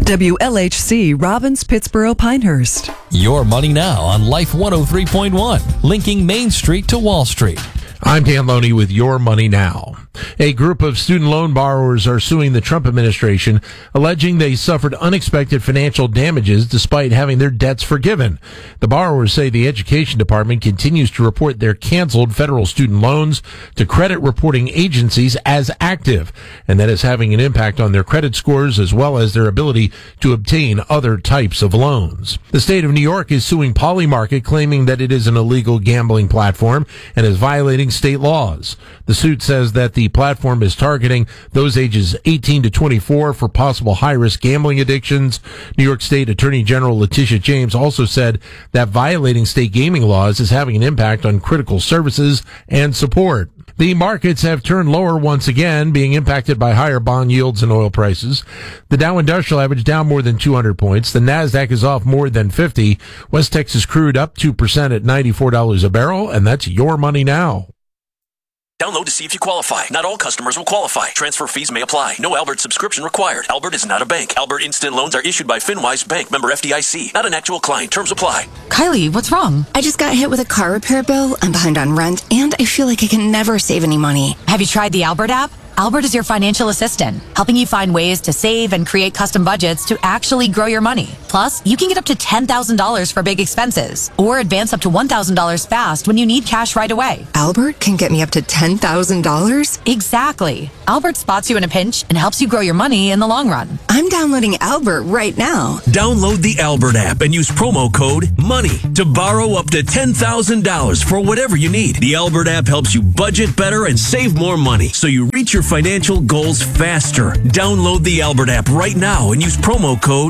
WLHC Robbins, Pittsboro, Pinehurst. Your money now on Life 103.1, linking Main Street to Wall Street. I'm Dan Loney with Your Money Now. A group of student loan borrowers are suing the Trump administration, alleging they suffered unexpected financial damages despite having their debts forgiven. The borrowers say the Education Department continues to report their canceled federal student loans to credit reporting agencies as active, and that is having an impact on their credit scores as well as their ability to obtain other types of loans. The state of New York is suing Polymarket, claiming that it is an illegal gambling platform and is violating state laws. The suit says that the platform is targeting those ages 18 to 24 for possible high-risk gambling addictions. New York State Attorney General Letitia James also said that violating state gaming laws is having an impact on critical services and support. The markets have turned lower once again, being impacted by higher bond yields and oil prices. The Dow Industrial Average down more than 200 points. The Nasdaq is off more than 50. West Texas crude up 2% at $94 a barrel, and that's Your Money Now. Download to see if you qualify. Not all customers will qualify. Transfer fees may apply. No Albert subscription required. Albert is not a bank. Albert Instant Loans are issued by FinWise Bank, member FDIC. Not an actual client. Terms apply. Kylie, what's wrong? I just got hit with a car repair bill. I'm behind on rent, and I feel like I can never save any money. Have you tried the Albert app? Albert is your financial assistant, helping you find ways to save and create custom budgets to actually grow your money. Plus, you can get up to $10,000 for big expenses, or advance up to $1,000 fast when you need cash right away. Albert can get me up to $10,000? Exactly. Albert spots you in a pinch and helps you grow your money in the long run. I'm downloading Albert right now. Download the Albert app and use promo code MONEY to borrow up to $10,000 for whatever you need. The Albert app helps you budget better and save more money, so you reach your financial goals faster. Download the Albert app right now and use promo code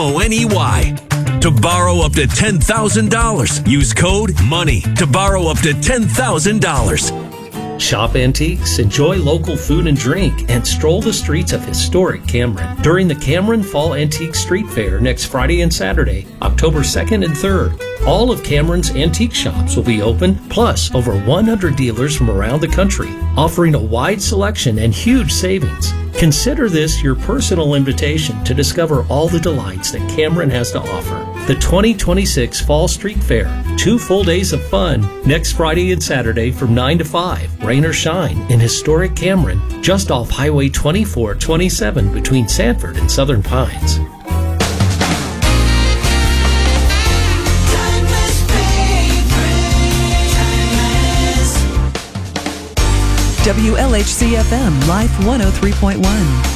MONEY to borrow up to $10,000. Use code MONEY to borrow up to $10,000. Shop antiques, enjoy local food and drink, and stroll the streets of historic Cameron during the Cameron Fall Antique Street Fair next Friday and Saturday, October 2nd and 3rd. All of Cameron's antique shops will be open, plus over 100 dealers from around the country, offering a wide selection and huge savings. Consider this your personal invitation to discover all the delights that Cameron has to offer. The 2026 Fall Street Fair, 2 full days of fun, next Friday and Saturday from 9 to 5, rain or shine, in historic Cameron, just off Highway 2427 between Sanford and Southern Pines. WLHC FM, Life 103.1.